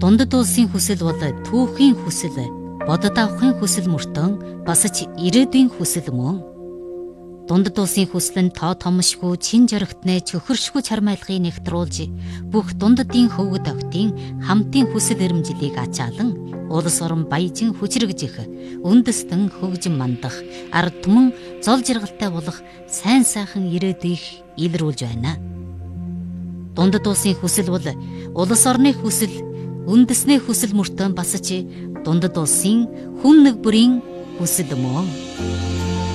Дундад улсын хүсэл бол түүхийн хүсэл, бодод авахын хүсэл мөртөн бас ч ирээдүйн хүсэл мөн. Дундад улсын хүсэл нь тоо томшгүй, чин жаргатны чөхөршгүй чармайлгыг нэгтруулж бүх дундадын хөвгөд октын хамтын хүсэл эрмжлийг ачаалан улс орон баяжин хүчрэгж их, үндэстэн хөгжин мандах, ард түмэн зол жаргалтай болох сайн сайхан ирээдүйг илрүүлж байна. Дундад улсын хүсэл бол улс орны хүсэл, үндэсний хүсэл мөртөө бас ч дундад улсын хүн нэг бүрийн хүсэл мөн.